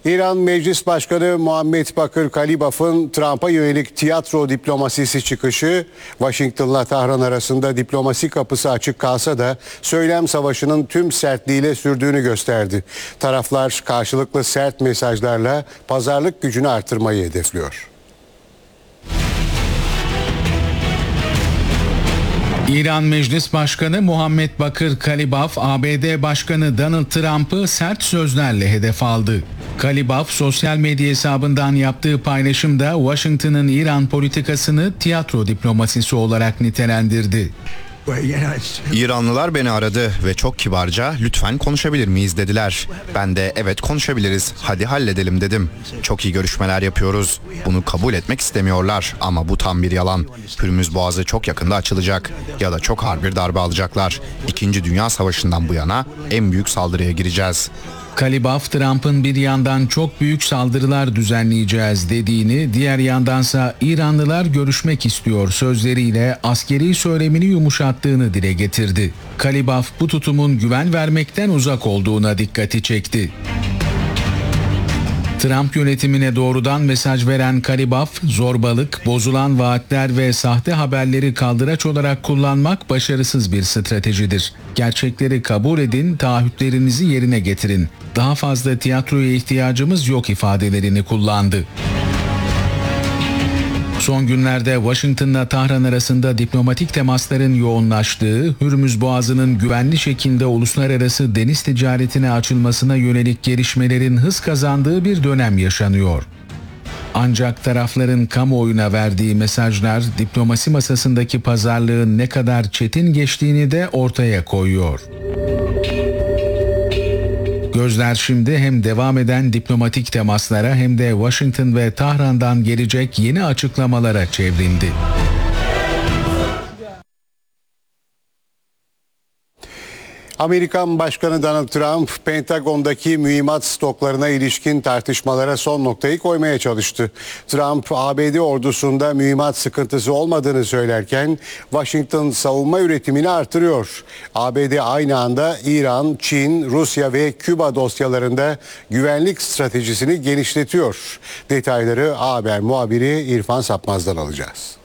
İran Meclis Başkanı Muhammed Bakır Kalibaf'ın Trump'a yönelik tiyatro diplomasisi çıkışı, Washington'la Tahran arasında diplomasi kapısı açık kalsa da söylem savaşının tüm sertliğiyle sürdüğünü gösterdi. Taraflar karşılıklı sert mesajlarla pazarlık gücünü artırmayı hedefliyor. İran Meclis Başkanı Muhammed Bakır Kalibaf, ABD Başkanı Donald Trump'ı sert sözlerle hedef aldı. Kalibaf, sosyal medya hesabından yaptığı paylaşımda Washington'ın İran politikasını tiyatro diplomasisi olarak nitelendirdi. İranlılar beni aradı ve çok kibarca "lütfen konuşabilir miyiz" dediler. Ben de "evet, konuşabiliriz, hadi halledelim" dedim. Çok iyi görüşmeler yapıyoruz. Bunu kabul etmek istemiyorlar ama bu tam bir yalan. Hürmüz Boğazı çok yakında açılacak ya da çok ağır bir darbe alacaklar. İkinci Dünya Savaşı'ndan bu yana en büyük saldırıya gireceğiz. Kalibaf, Trump'ın bir yandan çok büyük saldırılar düzenleyeceğiz dediğini, diğer yandansa İranlılar görüşmek istiyor sözleriyle askeri söylemini yumuşattığını dile getirdi. Kalibaf, bu tutumun güven vermekten uzak olduğuna dikkati çekti. Trump yönetimine doğrudan mesaj veren Kalibaf, zorbalık, bozulan vaatler ve sahte haberleri kaldıraç olarak kullanmak başarısız bir stratejidir. Gerçekleri kabul edin, taahhütlerinizi yerine getirin. Daha fazla tiyatroya ihtiyacımız yok ifadelerini kullandı. Son günlerde Washington'la Tahran arasında diplomatik temasların yoğunlaştığı, Hürmüz Boğazı'nın güvenli şekilde uluslararası deniz ticaretine açılmasına yönelik gelişmelerin hız kazandığı bir dönem yaşanıyor. Ancak tarafların kamuoyuna verdiği mesajlar diplomasi masasındaki pazarlığın ne kadar çetin geçtiğini de ortaya koyuyor. Gözler şimdi hem devam eden diplomatik temaslara hem de Washington ve Tahran'dan gelecek yeni açıklamalara çevrildi. Amerikan Başkanı Donald Trump, Pentagon'daki mühimmat stoklarına ilişkin tartışmalara son noktayı koymaya çalıştı. Trump, ABD ordusunda mühimmat sıkıntısı olmadığını söylerken Washington savunma üretimini artırıyor. ABD aynı anda İran, Çin, Rusya ve Küba dosyalarında güvenlik stratejisini genişletiyor. Detayları Haber muhabiri İrfan Sapmaz'dan alacağız.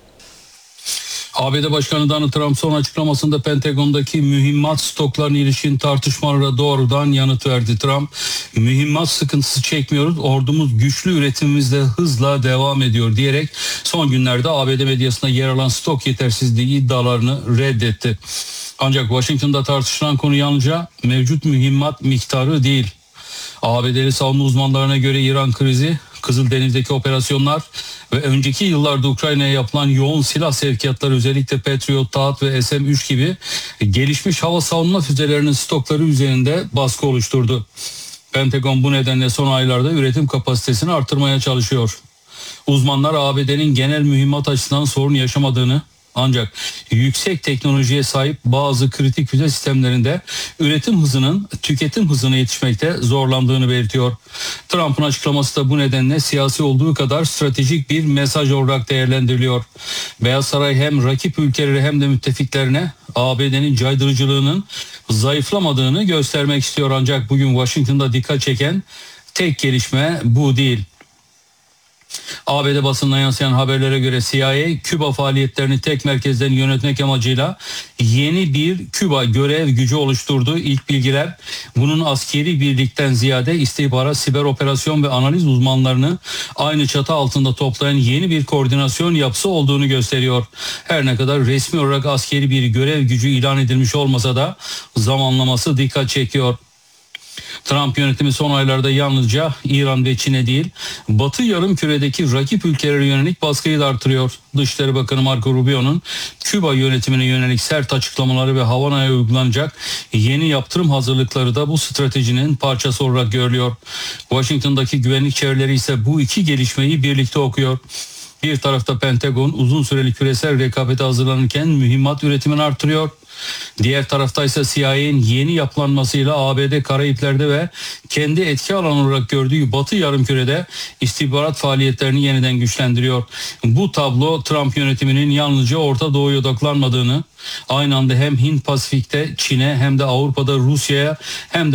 ABD Başkanı Donald Trump son açıklamasında Pentagon'daki mühimmat stoklarına ilişkin tartışmalara doğrudan yanıt verdi. Trump, mühimmat sıkıntısı çekmiyoruz, ordumuz güçlü üretimimizde hızla devam ediyor diyerek son günlerde ABD medyasında yer alan stok yetersizliği iddialarını reddetti. Ancak Washington'da tartışılan konu yalnızca mevcut mühimmat miktarı değil. ABD'li savunma uzmanlarına göre İran krizi, Kızıldeniz'deki operasyonlar ve önceki yıllarda Ukrayna'ya yapılan yoğun silah sevkiyatları, özellikle Patriot, THAAD ve SM-3 gibi gelişmiş hava savunma füzelerinin stokları üzerinde baskı oluşturdu. Pentagon bu nedenle son aylarda üretim kapasitesini artırmaya çalışıyor. Uzmanlar ABD'nin genel mühimmat açısından sorun yaşamadığını, ancak yüksek teknolojiye sahip bazı kritik füze sistemlerinde üretim hızının tüketim hızına yetişmekte zorlandığını belirtiyor. Trump'ın açıklaması da bu nedenle siyasi olduğu kadar stratejik bir mesaj olarak değerlendiriliyor. Beyaz Saray hem rakip ülkeleri hem de müttefiklerine ABD'nin caydırıcılığının zayıflamadığını göstermek istiyor. Ancak bugün Washington'da dikkat çeken tek gelişme bu değil. ABD basınına yansıyan haberlere göre CIA, Küba faaliyetlerini tek merkezden yönetmek amacıyla yeni bir Küba görev gücü oluşturdu. İlk bilgiler bunun askeri birlikten ziyade istihbarat, siber operasyon ve analiz uzmanlarını aynı çatı altında toplayan yeni bir koordinasyon yapısı olduğunu gösteriyor. Her ne kadar resmi olarak askeri bir görev gücü ilan edilmiş olmasa da zamanlaması dikkat çekiyor. Trump yönetimi son aylarda yalnızca İran ve Çin'e değil, Batı Yarımküre'deki rakip ülkelere yönelik baskıyı da artırıyor. Dışişleri Bakanı Marco Rubio'nun Küba yönetimine yönelik sert açıklamaları ve Havana'ya uygulanacak yeni yaptırım hazırlıkları da bu stratejinin parçası olarak görülüyor. Washington'daki güvenlik çevreleri ise bu iki gelişmeyi birlikte okuyor. Bir tarafta Pentagon uzun süreli küresel rekabete hazırlanırken mühimmat üretimini artırıyor. Diğer tarafta ise CIA'nin yeni yapılanmasıyla ABD Karayipler'de ve kendi etki alanı olarak gördüğü Batı Yarımküre'de istihbarat faaliyetlerini yeniden güçlendiriyor. Bu tablo Trump yönetiminin yalnızca Orta Doğu'ya odaklanmadığını, aynı anda hem Hint Pasifik'te Çin'e hem de Avrupa'da Rusya'ya hem de